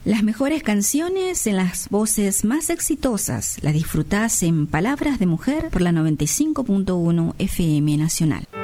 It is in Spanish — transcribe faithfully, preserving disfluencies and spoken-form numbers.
Las mejores canciones en las voces más exitosas las disfrutás en Palabras de Mujer por la noventa y cinco punto uno F M Nacional.